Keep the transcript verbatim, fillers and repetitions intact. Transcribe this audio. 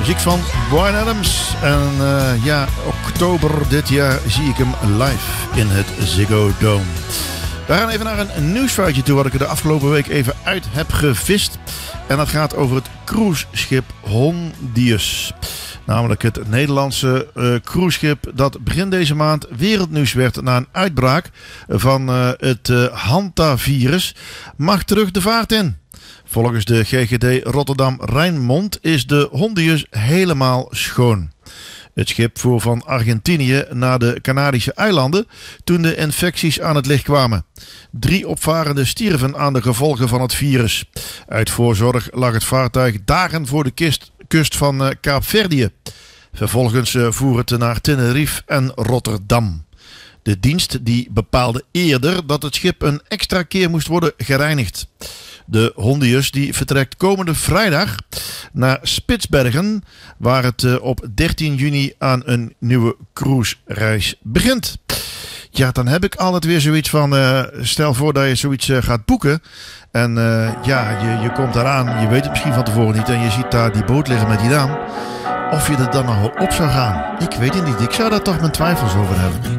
Muziek van Bryan Adams. En uh, ja, oktober dit jaar zie ik hem live in het Ziggo Dome. We gaan even naar een nieuwsfeitje toe wat ik er de afgelopen week even uit heb gevist. En dat gaat over het cruiseschip Hondius. Namelijk het Nederlandse uh, cruiseschip dat begin deze maand wereldnieuws werd na een uitbraak van uh, het uh, Hantavirus. Mag terug de vaart in. Volgens de G G D Rotterdam Rijnmond is de Hondius helemaal schoon. Het schip voer van Argentinië naar de Canarische eilanden toen de infecties aan het licht kwamen. Drie opvarenden stierven aan de gevolgen van het virus. Uit voorzorg lag het vaartuig dagen voor de kist, kust van uh, Kaapverdië. Vervolgens uh, voer het naar Tenerife en Rotterdam. De dienst die bepaalde eerder dat het schip een extra keer moest worden gereinigd. De Hondius die vertrekt komende vrijdag naar Spitsbergen, waar het uh, op dertien juni aan een nieuwe cruisereis begint. Ja, dan heb ik altijd weer zoiets van, uh, stel voor dat je zoiets uh, gaat boeken. En uh, ja, je, je komt daaraan, je weet het misschien van tevoren niet en je ziet daar die boot liggen met die naam. Of je er dan nog wel op zou gaan, ik weet het niet. Ik zou daar toch mijn twijfels over hebben.